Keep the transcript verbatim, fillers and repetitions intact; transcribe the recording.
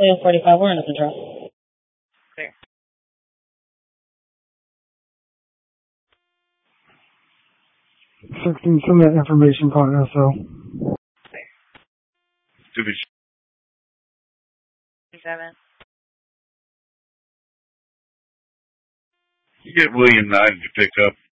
Leo forty-five, we're under control. Clear. sixteen, send that information call S O. Clear. Division. Seven. You get William nine to pick up